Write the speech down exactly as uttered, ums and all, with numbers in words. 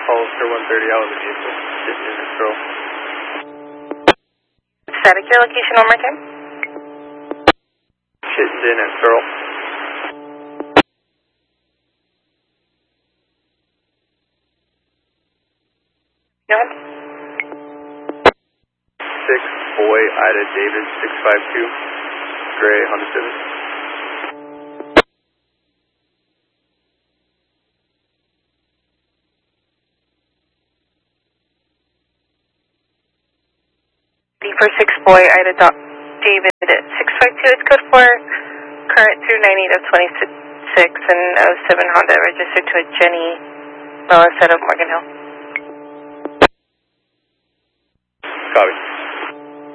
Hollister one thirty out of the vehicle. Sitting in its row. Static your location one more time. Chittenden and Searle. Go ahead. six, boy, Ida David, six five two, gray, Honda Civic. D for six, boy, Ida dot David at six five two, it's code for current through ninety to twenty-six and oh seven Honda registered to a Jenny Wellis out of Morgan Hill.